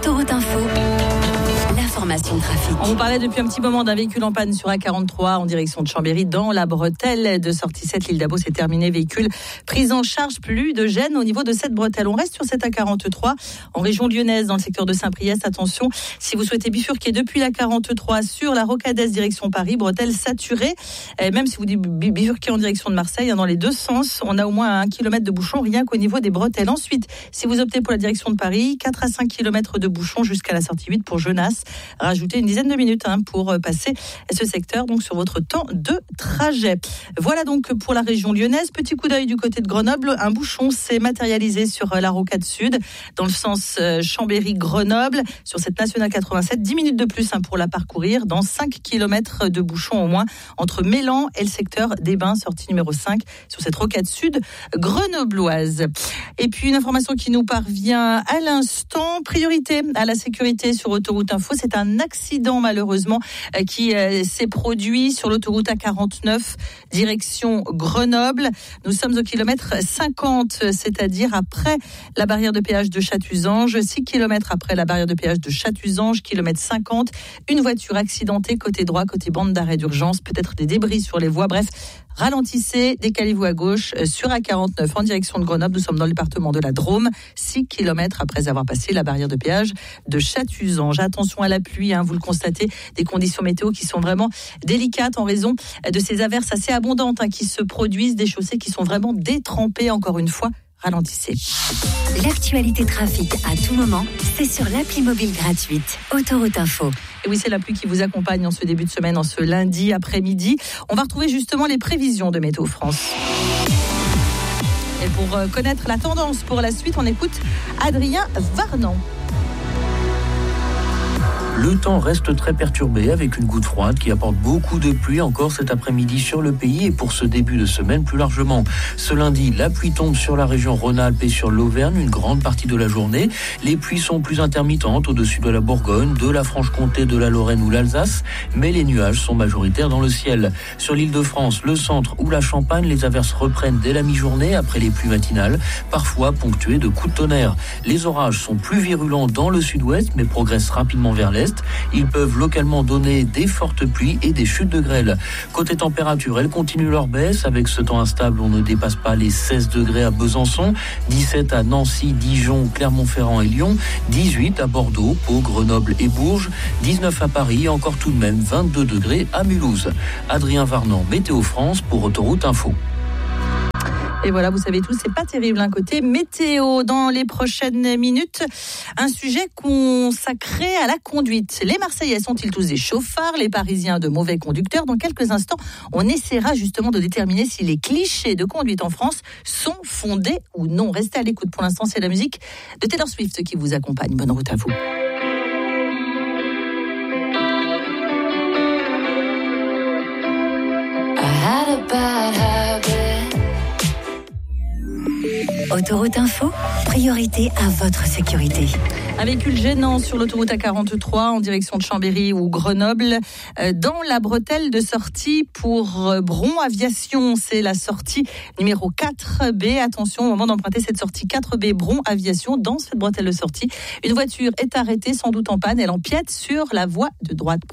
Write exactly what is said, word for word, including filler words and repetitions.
Autoroute Info. L'information trafic. On vous parlait depuis un petit moment d'un véhicule en panne sur A quarante-trois en direction de Chambéry dans la bretelle de sortie sept. L'île d'Abo, c'est terminé. Véhicule pris en charge, plus de gêne au niveau de cette bretelle. On reste sur cette A quarante-trois en région lyonnaise dans le secteur de Saint-Priest. Attention, si vous souhaitez bifurquer depuis la quarante-trois sur la Rocadès direction Paris, bretelle saturée. Et même si vous bifurquez en direction de Marseille, dans les deux sens, on a au moins un kilomètre de bouchon rien qu'au niveau des bretelles. Ensuite, si vous optez pour la direction de Paris, quatre à cinq kilomètres de bouchon jusqu'à la sortie huit pour Genasse. Rajoutez une dizaine de minutes hein, pour passer ce secteur donc sur votre temps de trajet. Voilà donc pour la région lyonnaise. Petit coup d'œil du côté de Grenoble. Un bouchon s'est matérialisé sur la Rocade Sud dans le sens Chambéry-Grenoble sur cette nationale quatre-vingt-sept. dix minutes de plus hein, pour la parcourir dans cinq kilomètres de bouchon au moins entre Mélan et le secteur des Bains, sortie numéro cinq sur cette Rocade Sud grenobloise. Et puis une information qui nous parvient à l'instant. Priorité à la sécurité sur Autoroute Info. C'est un accident malheureusement qui s'est produit sur l'autoroute A quarante-neuf direction Grenoble. Nous sommes au kilomètre cinquante, c'est-à-dire après la barrière de péage de Chatuzange, six kilomètres après la barrière de péage de Chatuzange, kilomètre cinquante. Une voiture accidentée côté droit, côté bande d'arrêt d'urgence, peut-être des débris sur les voies. Bref, ralentissez, décalez-vous à gauche sur A quarante-neuf en direction de Grenoble. Nous sommes dans le département de la Drôme, six kilomètres après avoir passé la barrière de péage de Chatuzange. Attention à la pluie, hein, vous le constatez, des conditions météo qui sont vraiment délicates en raison de ces averses assez abondantes hein, qui se produisent, des chaussées qui sont vraiment détrempées encore une fois. Ralentissez. L'actualité trafic à tout moment, c'est sur l'appli mobile gratuite Autoroute Info. Et oui, c'est l'appli qui vous accompagne en ce début de semaine, en ce lundi après-midi. On va retrouver justement les prévisions de Météo France. Et pour connaître la tendance pour la suite, on écoute Adrien Varnan. Le temps reste très perturbé avec une goutte froide qui apporte beaucoup de pluie encore cet après-midi sur le pays et pour ce début de semaine plus largement. Ce lundi, la pluie tombe sur la région Rhône-Alpes et sur l'Auvergne une grande partie de la journée. Les pluies sont plus intermittentes au-dessus de la Bourgogne, de la Franche-Comté, de la Lorraine ou l'Alsace, mais les nuages sont majoritaires dans le ciel. Sur l'Île-de-France, le centre ou la Champagne, les averses reprennent dès la mi-journée après les pluies matinales, parfois ponctuées de coups de tonnerre. Les orages sont plus virulents dans le sud-ouest mais progressent rapidement vers l'est. Ils peuvent localement donner des fortes pluies et des chutes de grêle. Côté température, elles continuent leur baisse. Avec ce temps instable, on ne dépasse pas les seize degrés à Besançon, dix-sept à Nancy, Dijon, Clermont-Ferrand et Lyon, dix-huit à Bordeaux, Pau, Grenoble et Bourges, dix-neuf à Paris et encore tout de même vingt-deux degrés à Mulhouse. Adrien Varnan, Météo France pour Autoroute Info. Et voilà, vous savez tous, c'est pas terrible un côté météo. Dans les prochaines minutes, un sujet consacré à la conduite. Les Marseillais sont-ils tous des chauffards, les Parisiens de mauvais conducteurs? Dans quelques instants, on essaiera justement de déterminer si les clichés de conduite en France sont fondés ou non. Restez à l'écoute. Pour l'instant, c'est la musique de Taylor Swift qui vous accompagne. Bonne route à vous. I had a bad habit. Autoroute Info, priorité à votre sécurité. Un véhicule gênant sur l'autoroute A quarante-trois en direction de Chambéry ou Grenoble. Dans la bretelle de sortie pour Bron Aviation, c'est la sortie numéro quatre B. Attention, au moment d'emprunter cette sortie quatre B Bron Aviation, dans cette bretelle de sortie, une voiture est arrêtée, sans doute en panne. Elle empiète sur la voie de droite.